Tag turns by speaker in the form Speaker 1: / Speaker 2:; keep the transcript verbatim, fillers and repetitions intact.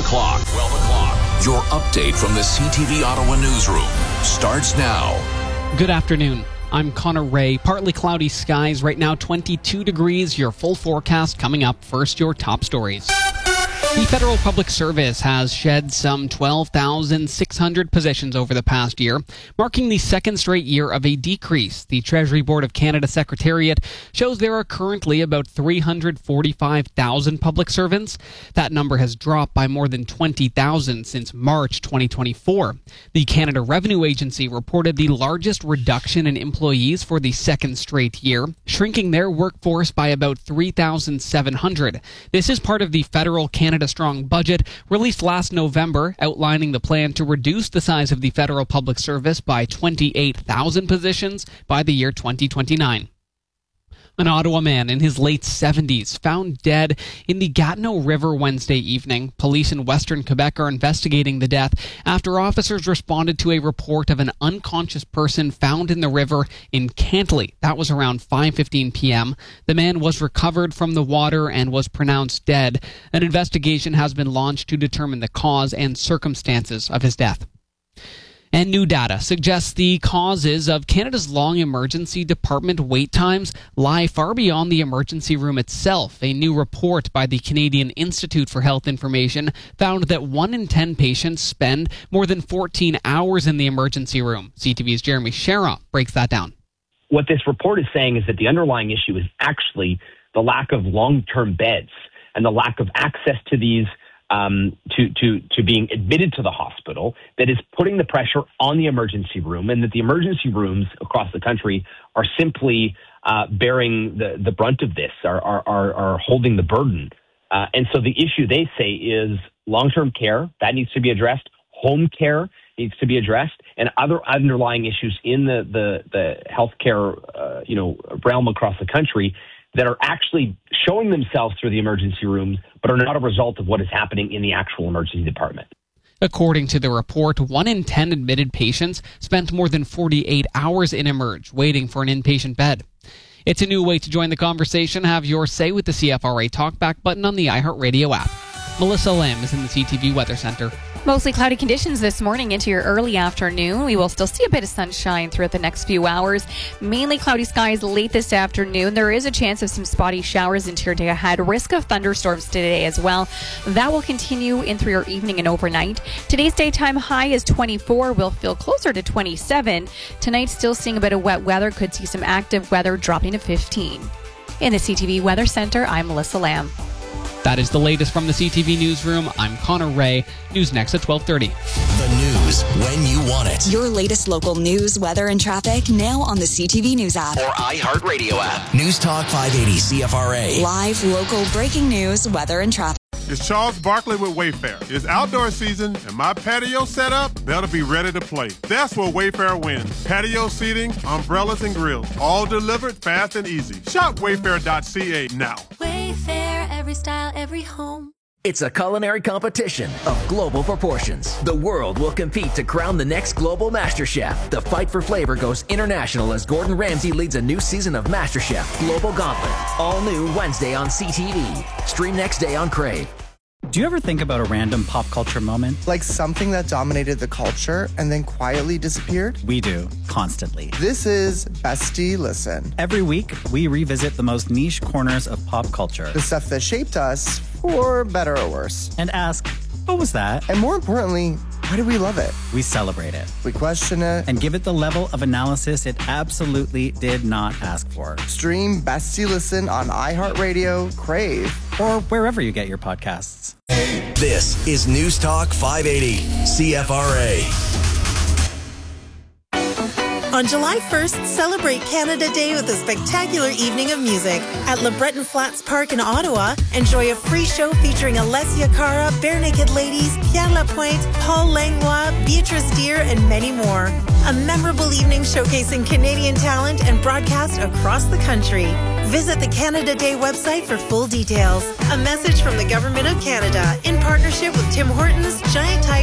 Speaker 1: o'clock. twelve o'clock. Your update from the C T V Ottawa newsroom starts now.
Speaker 2: Good afternoon. I'm Connor Ray. Partly cloudy skies. Right now, twenty-two degrees. Your full forecast coming up. First, your top stories. The Federal Public Service has shed some twelve thousand six hundred positions over the past year, marking the second straight year of a decrease. The Treasury Board of Canada Secretariat shows there are currently about three hundred forty-five thousand public servants. That number has dropped by more than twenty thousand since March twenty twenty-four. The Canada Revenue Agency reported the largest reduction in employees for the second straight year, shrinking their workforce by about three thousand seven hundred. This is part of the Federal Canada Strong budget released last November, outlining the plan to reduce the size of the federal public service by twenty-eight thousand positions by the year twenty twenty-nine. An Ottawa man in his late seventies found dead in the Gatineau River Wednesday evening. Police in Western Quebec are investigating the death after officers responded to a report of an unconscious person found in the river in Cantley. That was around five fifteen p.m. The man was recovered from the water and was pronounced dead. An investigation has been launched to determine the cause and circumstances of his death. And new data suggests the causes of Canada's long emergency department wait times lie far beyond the emergency room itself. A new report by the Canadian Institute for Health Information found that one in ten patients spend more than fourteen hours in the emergency room. C T V's Jeremy Shera breaks that down.
Speaker 3: What this report is saying is that the underlying issue is actually the lack of long-term beds and the lack of access to these Um, to, to, to being admitted to the hospital that is putting the pressure on the emergency room, and that the emergency rooms across the country are simply uh, bearing the, the brunt of this, are, are, are, are holding the burden. Uh, and so the issue, they say, is long-term care. That needs to be addressed. Home care needs to be addressed, and other underlying issues in the, the, the healthcare uh, you know, realm across the country that are actually showing themselves through the emergency rooms, but are not a result of what is happening in the actual emergency department.
Speaker 2: According to the report, one in ten admitted patients spent more than forty-eight hours in Emerge waiting for an inpatient bed. It's a new way to join the conversation. Have your say with the C F R A Talkback button on the iHeartRadio app. Melissa Lamb is in the C T V Weather Center.
Speaker 4: Mostly cloudy conditions this morning into your early afternoon. We will still see a bit of sunshine throughout the next few hours. Mainly cloudy skies late this afternoon. There is a chance of some spotty showers into your day ahead. Risk of thunderstorms today as well. That will continue in through your evening and overnight. Today's daytime high is twenty-four. We'll feel closer to twenty-seven. Tonight, still seeing a bit of wet weather. Could see some active weather dropping to fifteen. In the C T V Weather Center, I'm Melissa Lamb.
Speaker 2: That is the latest from the C T V Newsroom. I'm Connor Ray. News next at twelve thirty.
Speaker 5: The news when you want it.
Speaker 6: Your latest local news, weather, and traffic now on the C T V News app.
Speaker 5: Or iHeartRadio app. News Talk five eighty C F R A.
Speaker 6: Live, local, breaking news, weather, and traffic.
Speaker 7: It's Charles Barkley with Wayfair. It's outdoor season, and my patio setup better be ready to play. That's where Wayfair wins. Patio seating, umbrellas, and grills, all delivered fast and easy. Shop wayfair dot c a now.
Speaker 8: Wayfair, every style, every home.
Speaker 9: It's a culinary competition of global proportions. The world will compete to crown the next global master chef. The fight for flavor goes international as Gordon Ramsay leads a new season of MasterChef Global Gauntlet. All new Wednesday on C T V. Stream next day on Crave.
Speaker 10: Do you ever think about a random pop culture moment?
Speaker 11: Like something that dominated the culture and then quietly disappeared?
Speaker 10: We do, constantly.
Speaker 11: This is Bestie Listen.
Speaker 10: Every week, we revisit the most niche corners of pop culture.
Speaker 11: The stuff that shaped us, for better or worse.
Speaker 10: And ask, what was that?
Speaker 11: And more importantly, why do we love it?
Speaker 10: We celebrate it.
Speaker 11: We question it.
Speaker 10: And give it the level of analysis it absolutely did not ask for.
Speaker 11: Stream Bestie Listen on iHeartRadio, Crave,
Speaker 10: or wherever you get your podcasts.
Speaker 5: This is News Talk five eighty C F R A.
Speaker 12: On July first, celebrate Canada Day with a spectacular evening of music at LeBreton Flats Park in Ottawa. Enjoy a free show featuring Alessia Cara, Bare Naked Ladies, Pierre Lapointe, Paul Langlois, Beatrice Deer, and many more. A memorable evening showcasing Canadian talent and broadcast across the country. Visit the Canada Day website for full details. A message from the Government of Canada in partnership with Tim Hortons, Giant Tiger,